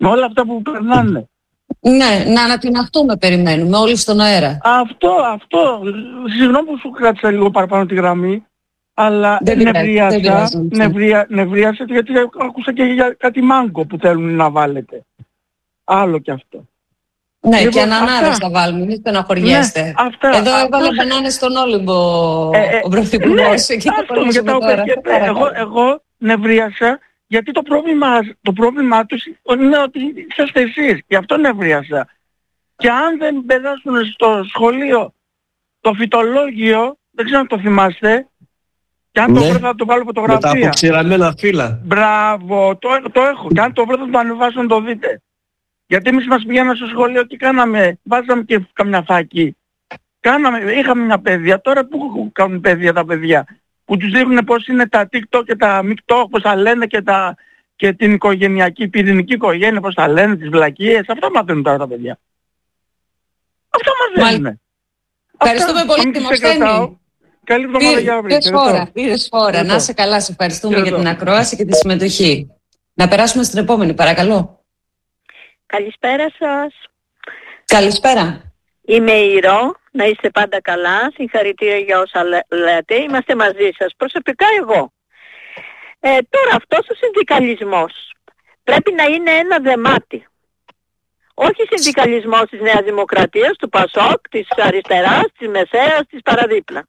Με όλα αυτά που περνάνε. Ναι, να ανατιναχτούμε περιμένουμε όλοι στον αέρα. Αυτό. Συγγνώμη που σου κράτησα λίγο παραπάνω τη γραμμή, αλλά νευρίασα γιατί άκουσα και για κάτι μάγκο που θέλουν να βάλετε. Άλλο κι αυτό. Ναι, λοιπόν, και ανανάδες θα βάλουμε, μην στεναχωριέστε. Ναι, εδώ έβαλε μπανάνες στον Όλυμπο ο Πρωθυπουργός. Εγώ νευρίασα γιατί το πρόβλημά τους είναι ότι είσαστε εσείς. Γι' αυτό νευρίασα. Και αν δεν περάσουν στο σχολείο το φυτολόγιο, δεν ξέρω αν το θυμάστε, και αν το βρω θα το βάλω φωτογραφία. Μετά από ξηραμένα φύλλα. Μπράβο, το έχω. Και αν το βρω θα το ανεβάσω να το δείτε. Γιατί εμείς μας πηγαίναμε στο σχολείο και βάζαμε και καμιά φάκη. Είχαμε μια παιδεία. Τώρα που κάνουν παιδεία τα παιδιά? Που τους δείχνουν πώς είναι τα TikTok και τα MikTok, πώς τα λένε και την οικογενειακή, πυρηνική οικογένεια, πώς τα λένε, τις βλακίες. Αυτά μαθαίνουν τώρα τα παιδιά. Αυτά μαθαίνουν. Ευχαριστούμε πολύ, Δημοσθένη. Καλή εβδομάδα για αύριο. Πήρες φόρα. Να είσαι καλά, σε ευχαριστούμε για την ακρόαση και τη συμμετοχή. Να περάσουμε στην επόμενη, παρακαλώ. Καλησπέρα σας. Καλησπέρα. Είμαι η Ρο, να είστε πάντα καλά, συγχαρητήρια για όσα λέτε, είμαστε μαζί σας. Προσωπικά εγώ. Τώρα αυτός ο συνδικαλισμός πρέπει να είναι ένα δεμάτι. Όχι συνδικαλισμός της Νέας Δημοκρατίας, του Πασόκ, της αριστεράς, της μεσαίας, της παραδίπλα.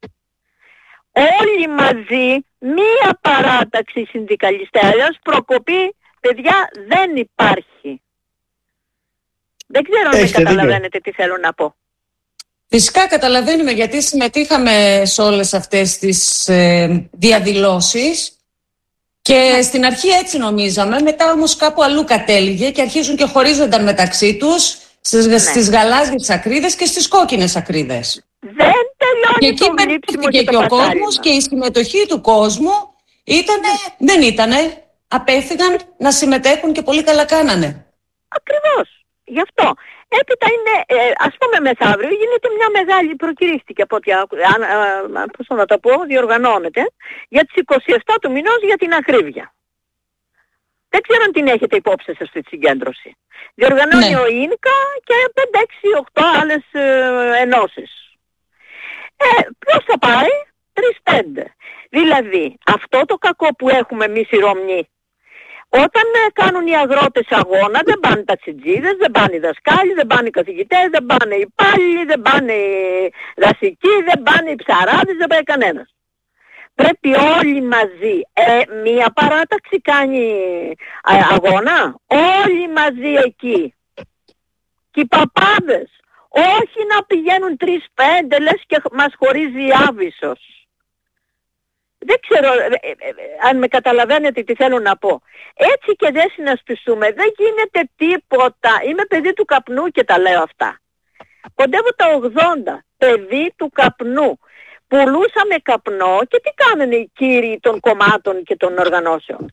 Όλοι μαζί, μία παράταξη συνδικαλιστές, προκοπή, παιδιά, δεν υπάρχει. Δεν ξέρω αν καταλαβαίνετε τι θέλω να πω. Φυσικά καταλαβαίνουμε, γιατί συμμετείχαμε σε όλες αυτές τις διαδηλώσεις και στην αρχή έτσι νομίζαμε, μετά όμως κάπου αλλού κατέληγε και αρχίζουν και χωρίζονταν μεταξύ τους στις γαλάζιες ακρίδες και στις κόκκινες ακρίδες. Δεν τελειώνει. Και εκεί περίπτωθηκε και ο κόσμος και η συμμετοχή του κόσμου δεν ήτανε, απέφυγαν να συμμετέχουν και πολύ καλά κάνανε. Ακριβώς. Γι' αυτό. Έπειτα είναι, ας πούμε μεθαύριο γίνεται μια μεγάλη, προκηρύχθηκε από ό,τι πώς να το πω, διοργανώνεται, για τις 27 του μηνός για την ακρίβεια. Δεν ξέρω αν την έχετε υπόψη σας αυτή τη συγκέντρωση. Διοργανώνει ο ΙΝΚΑ και 5, 6, 8 άλλες ενώσεις. Ποιος θα πάει? 3-5. Δηλαδή, αυτό το κακό που έχουμε εμείς οι Ρωμνοί, όταν κάνουν οι αγρότες αγώνα, δεν πάνε τα τσιτζίδες, δεν πάνε οι δασκάλοι, δεν πάνε οι καθηγητές, δεν πάνε οι υπάλληλοι, δεν πάνε οι δασικοί, δεν πάνε οι ψαράδες, δεν πάει κανένας. Πρέπει όλοι μαζί, μία παράταξη κάνει αγώνα, όλοι μαζί εκεί. Και οι παπάδες, όχι να πηγαίνουν 3-5, λες και μας χωρίζει η Άβυσσος. Δεν ξέρω αν με καταλαβαίνετε τι θέλω να πω. Έτσι και δεν συνασπιστούμε. Δεν γίνεται τίποτα. Είμαι παιδί του καπνού και τα λέω αυτά. Κοντεύω τα 80. Παιδί του καπνού. Πουλούσαμε καπνό και τι κάνανε οι κύριοι των κομμάτων και των οργανώσεων?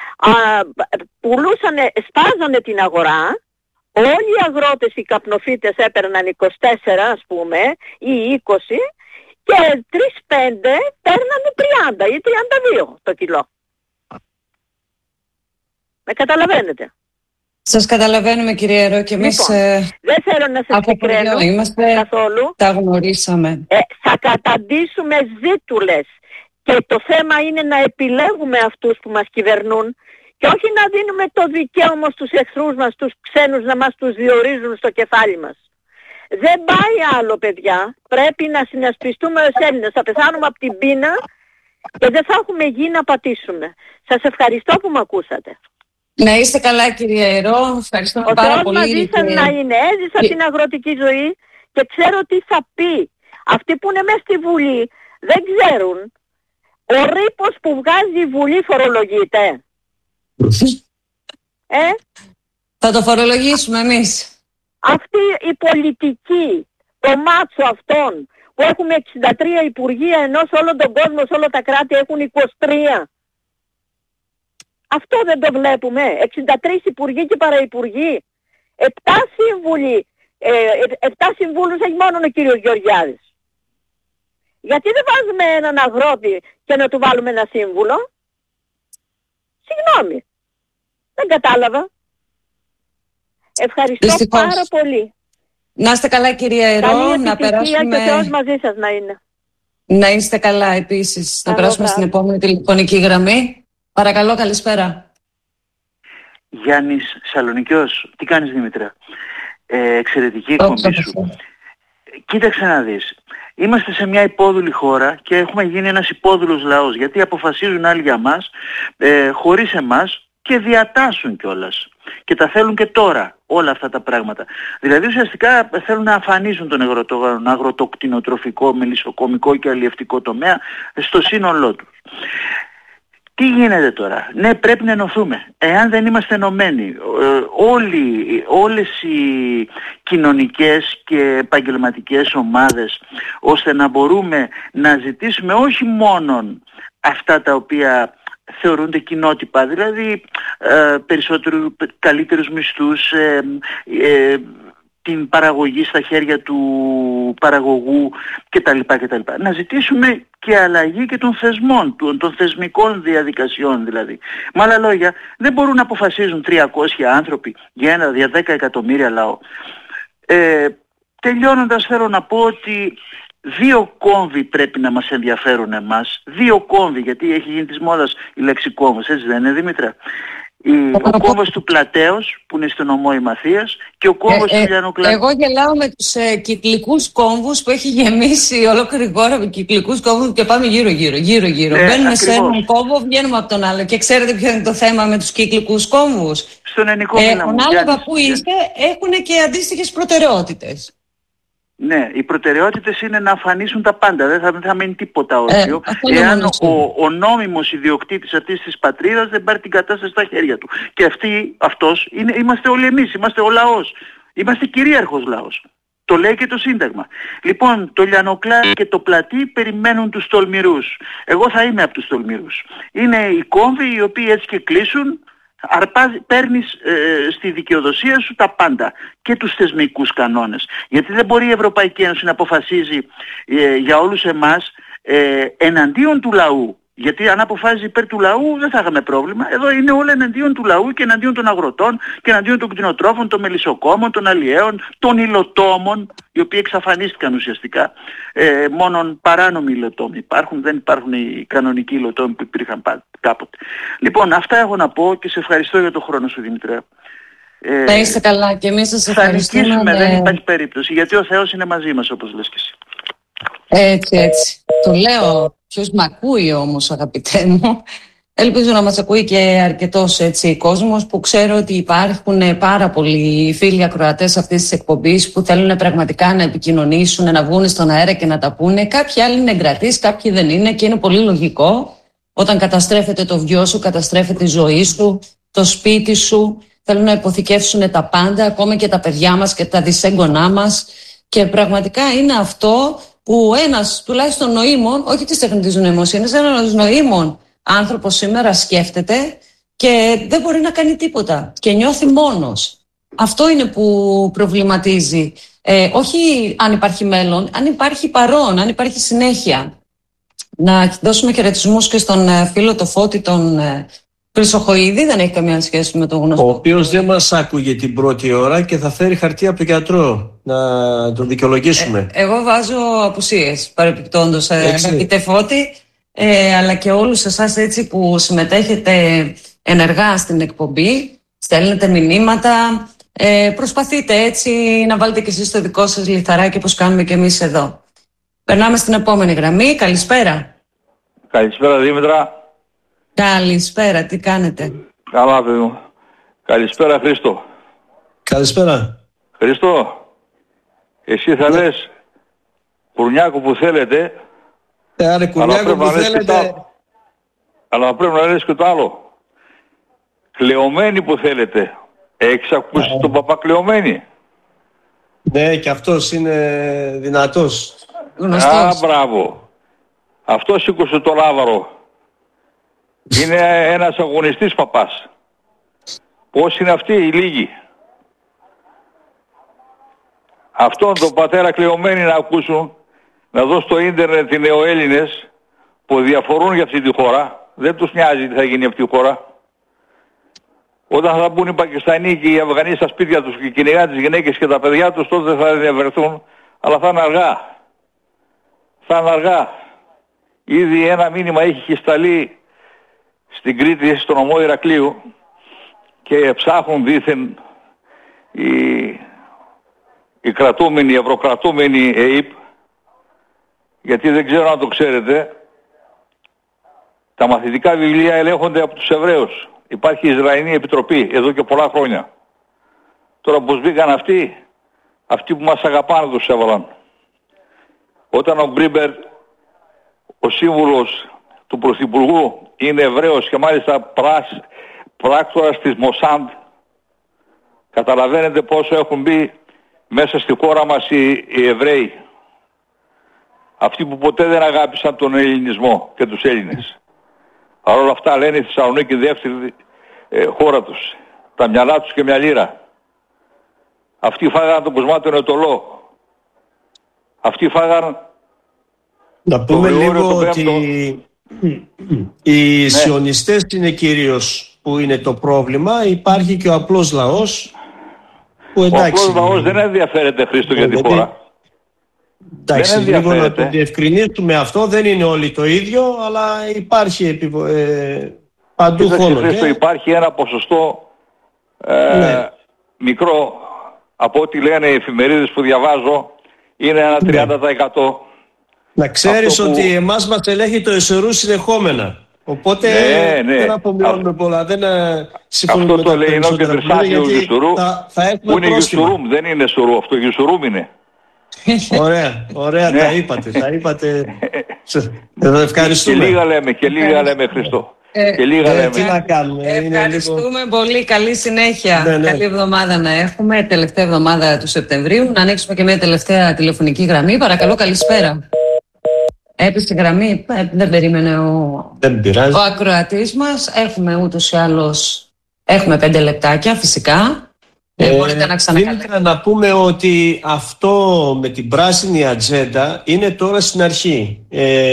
Σπάζανε την αγορά. Όλοι οι αγρότες, οι καπνοφύτες έπαιρναν 24 ας πούμε ή 20. Και 3-5 παίρνανε 30 ή 32 το κιλό. Με καταλαβαίνετε? Σας καταλαβαίνουμε, κυρία Ρο, και εμείς δεν θέλω να σας πικραίνω καθόλου. Τα γνωρίσαμε. Θα καταντήσουμε ζήτουλες. Και το θέμα είναι να επιλέγουμε αυτούς που μας κυβερνούν και όχι να δίνουμε το δικαίωμα στους εχθρούς μας, τους ξένους, να μας τους διορίζουν στο κεφάλι μας. Δεν πάει άλλο, παιδιά. Πρέπει να συνασπιστούμε ως Έλληνες. Θα πεθάνουμε από την πείνα και δεν θα έχουμε γη να πατήσουμε. Σας ευχαριστώ που με ακούσατε. Να είστε καλά, κυρία Ρο. Ευχαριστώ πάρα πολύ. Μαζί σας να είναι. Έζησα την αγροτική ζωή και ξέρω τι θα πει. Αυτοί που είναι μέσα στη Βουλή δεν ξέρουν. Ο ρήπος που βγάζει η Βουλή φορολογείται. Θα το φορολογήσουμε εμείς. Αυτή η πολιτική, το μάτσο αυτών που έχουμε 63 υπουργεία ενώ σε όλο τον κόσμο, σε όλα τα κράτη έχουν 23. Αυτό δεν το βλέπουμε. 63 υπουργοί και παραυπουργοί. 7 σύμβουλοι. 7 συμβούλους έχει μόνο ο κύριος Γεωργιάδης. Γιατί δεν βάζουμε έναν αγρότη και να του βάλουμε ένα σύμβουλο? Συγγνώμη. Δεν κατάλαβα. Ευχαριστώ Δυστυχώς. πάρα πολύ. Να είστε καλά, κυρία Ερώ. Καλή Να επιτυχία περάσουμε... και ο Θεός μαζί σας να είναι. Να είστε καλά επίσης. Να Καλό περάσουμε στην βράδυ. επόμενη τηλεφωνική γραμμή. Παρακαλώ, καλησπέρα. Γιάννης Σαλονικιός. Τι κάνεις, Δημήτρια? Εξαιρετική εκπομπή σου. Κοίταξε να δεις. Είμαστε σε μια υπόδουλη χώρα και έχουμε γίνει ένας υπόδουλος λαός, γιατί αποφασίζουν άλλοι για μας χωρίς εμάς και διατάσσουν κιόλας. Και τα θέλουν και τώρα όλα αυτά τα πράγματα. Δηλαδή ουσιαστικά θέλουν να αφανίσουν τον αγροτοκτηνοτροφικό, μελισσοκομικό και αλλιευτικό τομέα στο σύνολό του. Τι γίνεται τώρα? Ναι, πρέπει να ενωθούμε. Εάν δεν είμαστε ενωμένοι, όλες οι κοινωνικές και επαγγελματικές ομάδες, ώστε να μπορούμε να ζητήσουμε όχι μόνον αυτά τα οποία θεωρούνται κοινότυπα, δηλαδή καλύτερους μισθούς, την παραγωγή στα χέρια του παραγωγού κτλ. Να ζητήσουμε και αλλαγή και των θεσμών, των θεσμικών διαδικασιών δηλαδή. Με άλλα λόγια, δεν μπορούν να αποφασίζουν 300 άνθρωποι για 10 εκατομμύρια λαό. Τελειώνοντας θέλω να πω ότι 2 κόμβοι πρέπει να μας ενδιαφέρουν εμάς. 2 κόμβοι, γιατί έχει γίνει της μόδας η λέξη κόμβος, έτσι δεν είναι, Δήμητρα? Ο κόμβος του Πλατέως που είναι στο νομό Ημαθίας και ο κόμβος του Λιανοκλάδου. Εγώ γελάω με τους κυκλικούς κόμβους που έχει γεμίσει ολόκληρη χώρα με κυκλικούς κόμβους και πάμε γύρω-γύρω. Μπαίνουμε σε έναν κόμβο, βγαίνουμε από τον άλλο. Και ξέρετε ποιο είναι το θέμα με τους κυκλικούς κόμβους? Στον ελληνικό μιλάμε. Ανάλογα που είστε έχουν και αντίστοιχες προτεραιότητες. Ναι, οι προτεραιότητες είναι να αφανίσουν τα πάντα, δεν θα μείνει τίποτα όρθιο εάν ο νόμιμος ιδιοκτήτης αυτής της πατρίδας δεν πάρει την κατάσταση στα χέρια του. Και είμαστε όλοι εμείς, είμαστε ο λαός, είμαστε κυρίαρχος λαός. Το λέει και το Σύνταγμα. Λοιπόν, το Λιανοκλάδι και το Πλατή περιμένουν τους τολμηρούς. Εγώ θα είμαι από τους τολμηρούς. Είναι οι κόμβοι οι οποίοι έτσι και κλείσουν. Παίρνεις στη δικαιοδοσία σου τα πάντα και τους θεσμικούς κανόνες, γιατί δεν μπορεί η Ευρωπαϊκή Ένωση να αποφασίζει για όλους εμάς εναντίον του λαού, γιατί αν αποφάσιζε υπέρ του λαού δεν θα είχαμε πρόβλημα. Εδώ είναι όλα εναντίον του λαού και εναντίον των αγροτών και εναντίον των κτηνοτρόφων, των μελισσοκόμων, των αλλιέων, των υλοτόμων, οι οποίοι εξαφανίστηκαν ουσιαστικά. Μόνον παράνομοι υλοτόμοι υπάρχουν, δεν υπάρχουν οι κανονικοί υλοτόμοι που υπήρχαν κάποτε. Λοιπόν, αυτά έχω να πω και σε ευχαριστώ για τον χρόνο σου, Δημητρέα. Να είστε καλά και εμείς σας ευχαριστούμε. Θα νικήσουμε, δεν υπάρχει περίπτωση, γιατί ο Θεός είναι μαζί μας, όπως λες και εσύ. Έτσι. Το λέω, ποιος μ' ακούει όμως, αγαπητέ μου. Ελπίζω να μας ακούει και αρκετός κόσμος, που ξέρω ότι υπάρχουν πάρα πολλοί φίλοι ακροατές αυτής της εκπομπής που θέλουν πραγματικά να επικοινωνήσουν, να βγουν στον αέρα και να τα πούνε. Κάποιοι άλλοι είναι εγκρατείς, κάποιοι δεν είναι, και είναι πολύ λογικό. Όταν καταστρέφεται το βιό σου, καταστρέφεται η ζωή σου, το σπίτι σου, θέλουν να υποθηκεύσουν τα πάντα, ακόμα και τα παιδιά μας και τα δυσέγγονά μας. Και πραγματικά είναι αυτό που ένας τουλάχιστον νοήμων, όχι της τεχνητής νοημοσύνης, ένας νοήμων άνθρωπος σήμερα σκέφτεται και δεν μπορεί να κάνει τίποτα και νιώθει μόνος. Αυτό είναι που προβληματίζει. Όχι αν υπάρχει μέλλον, αν υπάρχει παρόν, αν υπάρχει συνέχεια. Να δώσουμε χαιρετισμούς και στον φίλο το Φώτη, τον Χρυσοχοΐδη, δεν έχει καμία σχέση με τον γνωστό. Ο οποίος δεν μας άκουγε την πρώτη ώρα και θα φέρει χαρτί από τον γιατρό να τον δικαιολογήσουμε. Εγώ βάζω απουσίες παρεπιπτόντως, αγαπητέ Φώτη, αλλά και όλους εσάς έτσι που συμμετέχετε ενεργά στην εκπομπή, στέλνετε μηνύματα, προσπαθείτε έτσι να βάλετε και εσείς το δικό σας λιθαράκι όπως κάνουμε και εμείς εδώ. Περνάμε στην επόμενη γραμμή. Καλησπέρα. Καλησπέρα, Δήμητρα. Καλησπέρα, τι κάνετε? Καλά, παιδί μου. Καλησπέρα, Χρήστο. Καλησπέρα. Χρήστο, εσύ θα λες Κουρνιάκο που θέλετε, Άρα Κουρνιάκο που θέλετε. Αλλά πρέπει να λες και το άλλο. Κλεωμένη που θέλετε. Έχεις ακούσει τον παπά Κλεωμένη? Ναι, και αυτός είναι δυνατός. Α, μπράβο. Αυτό σήκωσε το λάβαρο. Είναι ένας αγωνιστής παπάς. Πώς είναι αυτοί οι λίγοι? Αυτόν τον πατέρα Κλεωμένη να ακούσουν, να δω στο ίντερνετ οι νεοέλληνες που διαφορούν για αυτή τη χώρα. Δεν τους νοιάζει τι θα γίνει αυτή η χώρα. Όταν θα μπουν οι Πακιστανοί και οι Αφγανοί στα σπίτια τους και κυνηγάνε τις γυναίκες και τα παιδιά τους, τότε θα διαβερθούν, αλλά θα είναι αργά. Θα είναι αργά. Ήδη ένα μήνυμα έχει σταλεί στην Κρήτη, στον νομό Ηρακλείου, και ψάχνουν δήθεν οι κρατούμενοι, οι ευρωκρατούμενοι ΕΙΠ, γιατί δεν ξέρω αν το ξέρετε, τα μαθητικά βιβλία ελέγχονται από τους Εβραίους. Υπάρχει Ισραηλινή Επιτροπή εδώ και πολλά χρόνια. Τώρα πως μπήκαν αυτοί που μας αγαπάνε τους έβαλαν. Όταν ο Μπρίμπερ, ο σύμβουλος του Πρωθυπουργού, είναι Εβραίος και μάλιστα πράκτορας της Μοσάντ, καταλαβαίνετε πόσο έχουν μπει μέσα στη χώρα μας οι Εβραίοι. Αυτοί που ποτέ δεν αγάπησαν τον ελληνισμό και τους Έλληνες. Παρ' όλα αυτά λένε η Θεσσαλονίκη δεύτερη χώρα τους. Τα μυαλά τους και μια λίρα. Αυτοί φάγαν τον κοσμάτιο Ετωλό. Αυτοί φάγαν... Να πούμε λίγο ότι οι σιωνιστές είναι κυρίως που είναι το πρόβλημα. Υπάρχει και ο απλός λαός που εντάξει... Ο απλός λαός δεν ενδιαφέρεται, Χρήστο, για τη χώρα. Εντάξει, λίγο να το διευκρινίσουμε αυτό, δεν είναι όλοι το ίδιο, αλλά υπάρχει παντού χώρο. Χρήστο, υπάρχει ένα ποσοστό μικρό, από ό,τι λένε οι εφημερίδες που διαβάζω, είναι ένα 30%. Να ξέρεις ότι εμάς μας ελέγχει το ΕΣΟΡΟΥ συνεχόμενα. Οπότε δεν απομειώνουμε πολλά. Δεν συμφωνούμε. Αυτό το λέει ενώ και τρισάχιο Γιουσουρού, που είναι Γιουσουρούμ, δεν είναι Σουρού, αυτό Γιουσουρούμ είναι. Ωραία, τα είπατε. Ευχαριστούμε. Και λίγα λέμε, Χριστό. Τι να κάνουμε. Ευχαριστούμε πολύ. Καλή συνέχεια. Καλή εβδομάδα να έχουμε. Τελευταία εβδομάδα του Σεπτεμβρίου. Να ανοίξουμε και μια τελευταία τηλεφωνική γραμμή. Παρακαλώ, καλησπέρα. Έπεσε γραμμή. Δεν περίμενε ο ακροατής μας. Έχουμε ούτως ή άλλως. Έχουμε 5 λεπτάκια φυσικά. Μπορείτε να ξανακαλέσετε. Να πούμε ότι αυτό με την πράσινη ατζέντα είναι τώρα στην αρχή.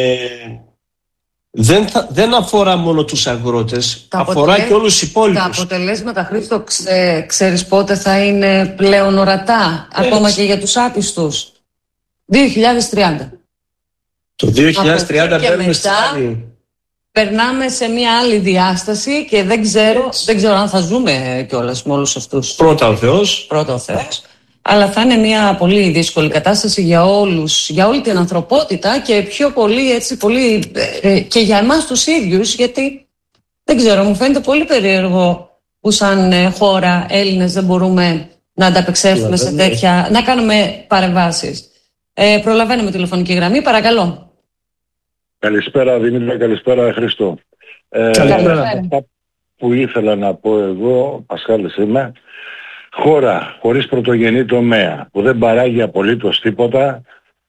Δεν αφορά μόνο τους αγρότες, αφορά και όλους τους υπόλοιπους. Τα αποτελέσματα, Χρήστο, ξέρεις πότε θα είναι πλέον ορατά, ακόμα και για τους άπιστους? 2030. Το 2030 παίρνουμε στην περνάμε σε μια άλλη διάσταση και δεν ξέρω αν θα ζούμε κιόλας με όλους αυτούς. Πρώτα ο Θεός. Αλλά θα είναι μια πολύ δύσκολη κατάσταση για όλους, για όλη την ανθρωπότητα και πιο πολύ και για εμάς τους ίδιους, γιατί δεν ξέρω, μου φαίνεται πολύ περίεργο που σαν χώρα Έλληνες δεν μπορούμε να ανταπεξέλθουμε σε τέτοια, να κάνουμε παρεμβάσεις. Προλαβαίνουμε τηλεφωνική γραμμή, παρακαλώ. Καλησπέρα Δημήτρη, καλησπέρα Χριστό. Καλησπέρα. Που ήθελα να πω εγώ, Πασχάλης είμαι, χώρα χωρίς πρωτογενή τομέα που δεν παράγει απολύτως τίποτα,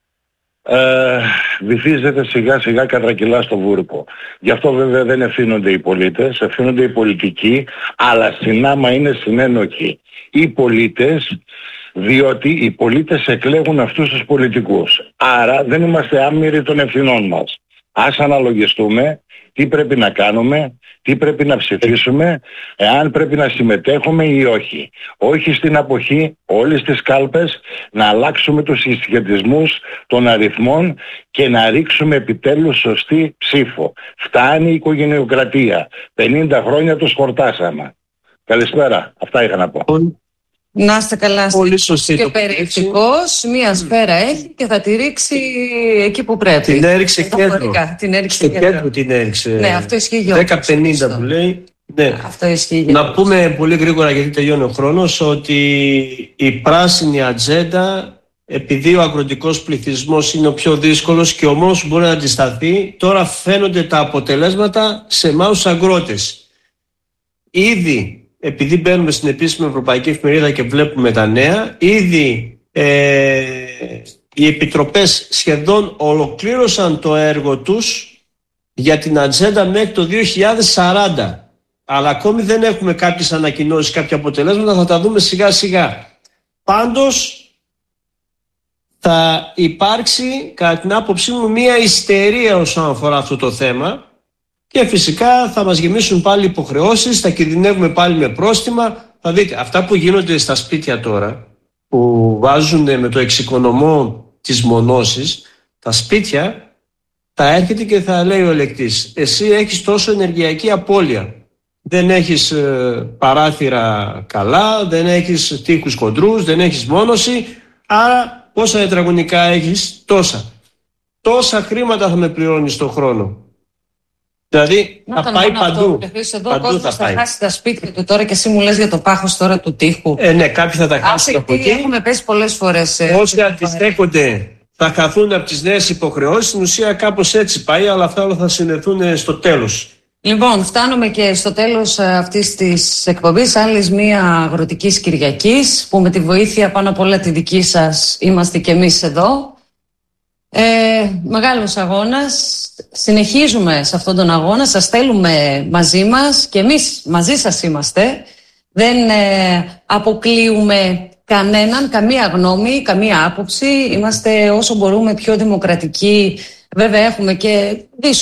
βυθίζεται σιγά σιγά κατρακυλά στο βούρκο. Γι' αυτό βέβαια δεν ευθύνονται οι πολίτες, ευθύνονται οι πολιτικοί, αλλά συνάμα είναι συνένοχοι οι πολίτες, διότι οι πολίτες εκλέγουν αυτούς τους πολιτικούς. Άρα δεν είμαστε άμυροι των ευθυνών μας. Ας αναλογιστούμε τι πρέπει να κάνουμε, τι πρέπει να ψηφίσουμε, εάν πρέπει να συμμετέχουμε ή όχι. Όχι στην αποχή, όλες τις κάλπες, να αλλάξουμε τους συσχετισμούς των αριθμών και να ρίξουμε επιτέλους σωστή ψήφο. Φτάνει η οικογενειοκρατία. 50 χρόνια τους χορτάσαμε. Καλησπέρα. Αυτά είχα να πω. Να είστε καλά, πολύ σωστή και περιεκτικός, μία σφαίρα έχει και θα τη ρίξει εκεί που πρέπει. Την έριξε κέντρο. Στο κέντρο την έριξε. Ναι, αυτό ισχύει για όλους. 10-50 που λέει. Ναι. Αυτό ισχύει για να πούμε πολύ γρήγορα, γιατί τελειώνει ο χρόνος, ότι η πράσινη ατζέντα, επειδή ο αγροτικός πληθυσμός είναι ο πιο δύσκολος και ο μόνος που μπορεί να αντισταθεί, τώρα φαίνονται τα αποτελέσματα σε εμάς τους αγρότες. Ήδη, επειδή μπαίνουμε στην επίσημη ευρωπαϊκή εφημερίδα και βλέπουμε τα νέα, ήδη οι επιτροπές σχεδόν ολοκλήρωσαν το έργο τους για την ατζέντα μέχρι το 2040. Αλλά ακόμη δεν έχουμε κάποιες ανακοινώσεις, κάποια αποτελέσματα, θα τα δούμε σιγά σιγά. Πάντως θα υπάρξει, κατά την άποψή μου, μία ιστερία όσον αφορά αυτό το θέμα, Και φυσικά θα μας γεμίσουν πάλι υποχρεώσεις, θα κινδυνεύουμε πάλι με πρόστιμα. Θα δείτε, αυτά που γίνονται στα σπίτια τώρα, που βάζουν με το εξοικονομό της μονώσης, τα σπίτια θα έρχεται και θα λέει ο ελεκτής, εσύ έχεις τόσο ενεργειακή απώλεια. Δεν έχεις παράθυρα καλά, δεν έχεις τοίχους χοντρούς, δεν έχεις μόνωση, άρα πόσα τετραγωνικά έχεις? Τόσα χρήματα θα με πληρώνεις τον χρόνο. Δηλαδή θα πάει παντού. Παντού θα χάσει τα σπίτια του τώρα και εσύ μου λες για το πάχος τώρα του τοίχου. Ναι, κάποιοι θα τα χάσουν από εκεί. Έχουμε πέσει πολλές φορές. Όσοι αντιστέκονται θα χαθούν από τις νέες υποχρεώσεις. Στην ουσία κάπως έτσι πάει, αλλά αυτά όλα θα συνδεθούν στο τέλος. Λοιπόν, φτάνουμε και στο τέλος αυτής της εκπομπής, άλλης μία αγροτικής Κυριακής, που με τη βοήθεια πάνω απ' όλα τη δική σας είμαστε και εμείς εδώ. Μεγάλος αγώνας, συνεχίζουμε σε αυτόν τον αγώνα, σας θέλουμε μαζί μας και εμείς μαζί σας είμαστε. Δεν αποκλείουμε κανέναν, καμία γνώμη, καμία άποψη, είμαστε όσο μπορούμε πιο δημοκρατικοί. Βέβαια έχουμε και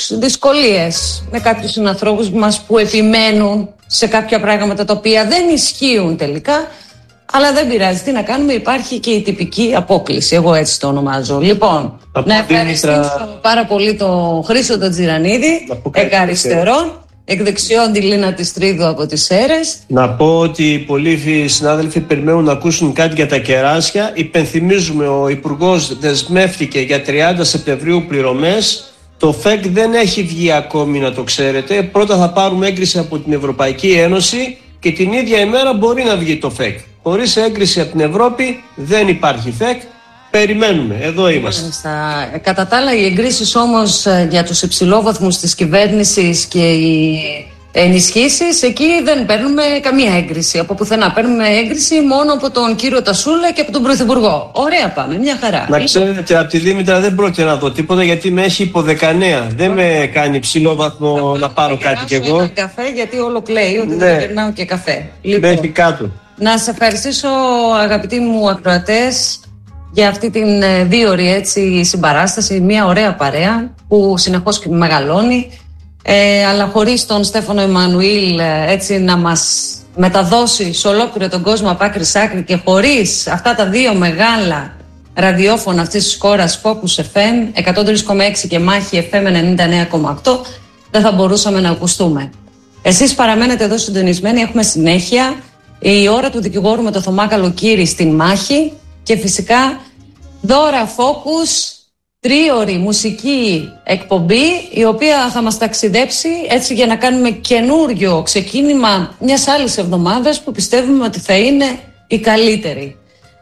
δυσκολίες με κάποιους συνανθρώπους μας που επιμένουν σε κάποια πράγματα τα οποία δεν ισχύουν τελικά. Αλλά δεν πειράζει, τι να κάνουμε, υπάρχει και η τυπική απόκληση, εγώ έτσι το ονομάζω. Λοιπόν, να ευχαριστήσω πάρα πολύ τον Χρήστο τον Τζιρανίδη, εκ αριστερών, εκ δεξιών τη Λίνα της Τρίδου από τις Σέρρες. Να πω ότι πολλοί συνάδελφοι περιμένουν να ακούσουν κάτι για τα κεράσια. Υπενθυμίζουμε, ο Υπουργός δεσμεύτηκε για 30 Σεπτεμβρίου πληρωμές. Το ΦΕΚ δεν έχει βγει ακόμη, να το ξέρετε. Πρώτα θα πάρουμε έγκριση από την Ευρωπαϊκή Ένωση και την ίδια ημέρα μπορεί να βγει το ΦΕΚ. Χωρίς έγκριση από την Ευρώπη δεν υπάρχει ΦΕΚ. Περιμένουμε, εδώ είμαστε. Κατά τα άλλα, οι εγκρίσεις όμως για τους υψηλόβαθμους της κυβέρνησης και οι ενισχύσεις, εκεί δεν παίρνουμε καμία έγκριση. Από πουθενά παίρνουμε έγκριση μόνο από τον κύριο Τασούλα και από τον Πρωθυπουργό. Ωραία πάμε, μια χαρά. Να ξέρετε, από τη Δήμητρα δεν πρόκειται να δω τίποτα, γιατί με έχει υποδεκανέα. Δεν με κάνει υψηλόβαθμο να πάρω κάτι κι εγώ. Ένα καφέ, γιατί όλο κλαίει ότι δεν περνάω και καφέ. Λοιπόν, με έχει κάτω. Να σας ευχαριστήσω, αγαπητοί μου ακροατές, για αυτή την δίωρη έτσι συμπαράσταση, μια ωραία παρέα που συνεχώς μεγαλώνει, αλλά χωρίς τον Στέφανο Εμμανουήλ έτσι να μας μεταδώσει σε ολόκληρο τον κόσμο από άκρη σ' άκρη και χωρίς αυτά τα δύο μεγάλα ραδιόφωνα αυτής της χώρας, Focus FM 103,6 και Μάχη FM 99,8, δεν θα μπορούσαμε να ακουστούμε. Εσείς παραμένετε εδώ συντονισμένοι, έχουμε συνέχεια. Η ώρα του δικηγόρου με το Θωμά Καλοκύρη στην Μάχη και φυσικά Δώρα Focus, τρίωρη μουσική εκπομπή, η οποία θα μας ταξιδέψει έτσι για να κάνουμε καινούριο ξεκίνημα μιας άλλης εβδομάδας που πιστεύουμε ότι θα είναι η καλύτερη.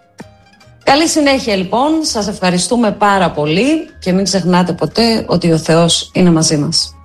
Καλή συνέχεια λοιπόν, σας ευχαριστούμε πάρα πολύ και μην ξεχνάτε ποτέ ότι ο Θεός είναι μαζί μας.